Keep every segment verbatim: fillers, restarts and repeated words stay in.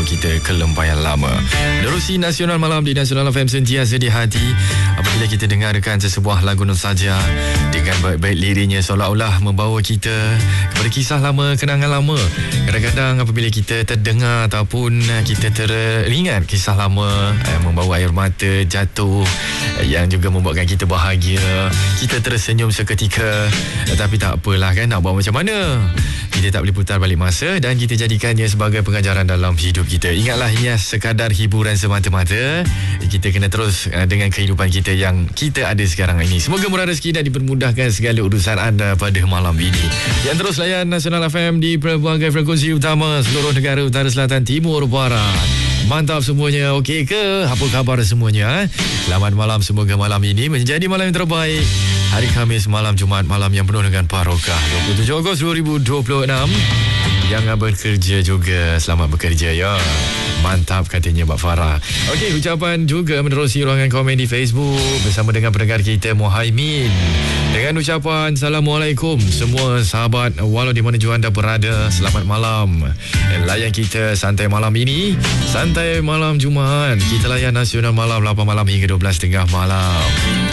kita ke lembah yang lama. Menerusi Nasional Malam di Nasional F M sentiasa di hati. Apabila kita dengarkan sesebuah lagu nostalgia dengan baik-baik liriknya seolah-olah membawa kita kepada kisah lama, kenangan lama. Kadang-kadang apabila kita terdengar ataupun kita teringat kisah lama, eh, membawa air mata jatuh, eh, yang juga membuatkan kita bahagia, kita tersenyum seketika. Tapi tak apalah kan, nak buat macam mana? Kita tak boleh putar balik masa dan kita jadikannya sebagai pengajaran dalam hidup kita. Ingatlah, ia sekadar hiburan semata-mata. Kita kena terus uh, dengan kehidupan kita yang kita ada sekarang ini. Semoga murah rezeki dan dipermudahkan segala urusan anda pada malam ini. Yang terus layan Nasional F M di pelbagai frekuensi utama seluruh negara utara, selatan, timur, barat. Mantap semuanya, okey ke? Apa khabar semuanya? Selamat malam, semoga malam ini menjadi malam yang terbaik. Hari Khamis, malam Jumaat, malam yang penuh dengan barokah. dua puluh tujuh Ogos dua ribu dua puluh enam. Yang bekerja juga, selamat bekerja ya. Mantap katanya Mbak Farah. Okey, ucapan juga menerusi ruangan komen di Facebook bersama dengan pendengar kita Muhaimin. Dengan ucapan Assalamualaikum semua sahabat walau di mana jua anda berada, selamat malam. Layan kita santai malam ini, santai malam Jumaat. Kita layan Nasional Malam lapan malam hingga dua belas tiga puluh malam.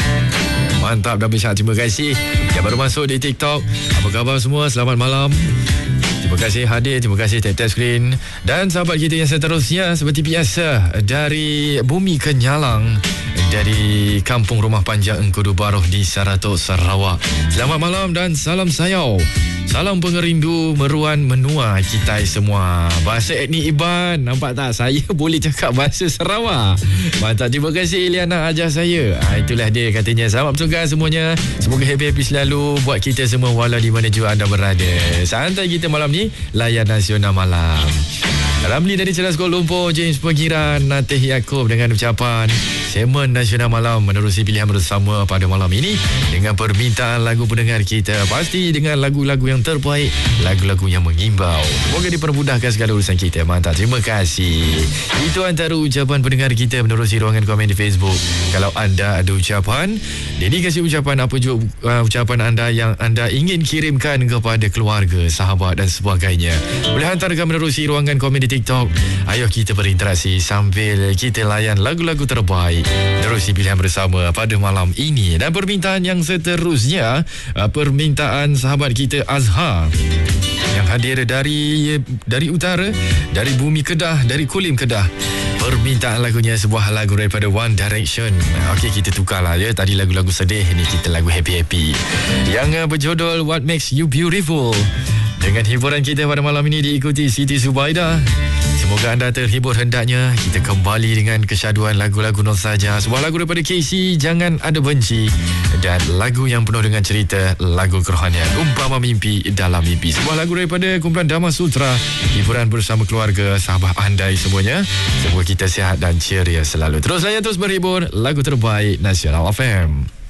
Mantap, dah besar, terima kasih. Yang baru masuk di TikTok, apa khabar semua, selamat malam. Terima kasih hadir, terima kasih tap-tap screen. Dan sahabat kita yang seterusnya, seperti biasa, dari Bumi Kenyalang, dari Kampung Rumah Panjang Engkudu Baruh di Saratok, Sarawak. Selamat malam dan salam sayau. Salam pengerindu meruan menua kita semua. Bahasa etnik Iban, nampak tak? Saya boleh cakap bahasa Sarawak. Mantap, terima kasih Iliana ajar saya. Ha, itulah dia katanya. Selamat bertugas semuanya. Semoga happy-happy selalu buat kita semua walau di mana jua anda berada. Santai kita malam ni, layan Nasional Malam. Ramli dari Ceras Kuala Lumpur, James Pengiran, Natih Yaakob dengan ucapan segmen Nasional Malam menerusi pilihan bersama pada malam ini dengan permintaan lagu pendengar kita. Pasti dengan lagu-lagu yang terbaik, lagu-lagu yang mengimbau. Semoga dipermudahkan segala urusan kita. Mantap, terima kasih. Itu antara ucapan pendengar kita menerusi ruangan komen di Facebook. Kalau anda ada ucapan, dedikasi ucapan apa juga uh, ucapan anda yang anda ingin kirimkan kepada keluarga, sahabat dan sebagainya, boleh hantarkan menerusi ruangan komen di TikTok. Ayo kita berinteraksi sambil kita layan lagu-lagu terbaik menerusi pilihan bersama pada malam ini. Dan permintaan yang seterusnya, permintaan sahabat kita Azhar yang hadir dari dari utara, dari Bumi Kedah, dari Kulim Kedah. Permintaan lagunya sebuah lagu daripada One Direction. Okey, kita tukarlah ya. Tadi lagu-lagu sedih, ni kita lagu happy-happy yang berjudul What Makes You Beautiful. Dengan hiburan kita pada malam ini diikuti Siti Zubaidah. Semoga anda terhibur hendaknya. Kita kembali dengan kesyaduan lagu-lagu nostalgia. Sebuah lagu daripada K C, Jangan Ada Benci. Dan lagu yang penuh dengan cerita, lagu kerohanian, Umpama Mimpi Dalam Mimpi. Sebuah lagu daripada kumpulan Dhamma Sutra. Hiburan bersama keluarga, sahabat andai semuanya. Semoga kita sihat dan ceria selalu. Terus saya terus berhibur, lagu terbaik Nasional F M.